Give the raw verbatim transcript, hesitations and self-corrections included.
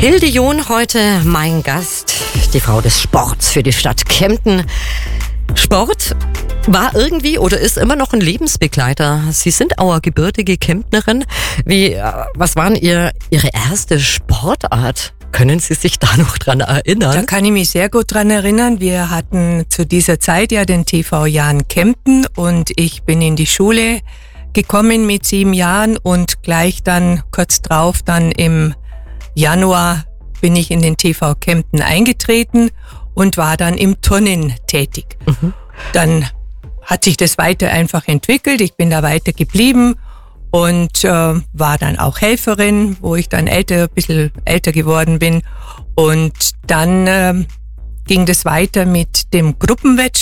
Hilde John heute mein Gast, die Frau des Sports für die Stadt Kempten. Sport war irgendwie oder ist immer noch ein Lebensbegleiter. Sie sind auch gebürtige Kemptnerin. Wie, was waren ihr, Ihre erste Sportart? Können Sie sich da noch dran erinnern? Da kann ich mich sehr gut dran erinnern. Wir hatten zu dieser Zeit ja den T V Jahn Kempten und ich bin in die Schule gekommen mit sieben Jahren und gleich dann kurz drauf dann im Januar bin ich in den T V Kempten eingetreten und war dann im Turnen tätig. Mhm. Dann hat sich das weiter einfach entwickelt. Ich bin da weiter geblieben und äh, war dann auch Helferin, wo ich dann älter, ein bisschen älter geworden bin. Und dann äh, ging das weiter mit dem Gruppenwettbewerb.